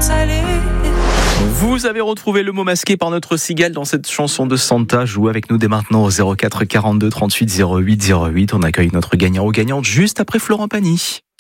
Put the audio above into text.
Vous avez retrouvé le mot masqué par notre cigale dans cette chanson de Santa. Jouez avec nous dès maintenant au 04 42 38 08 08. On accueille notre gagnant ou gagnante juste après Florent Pagny.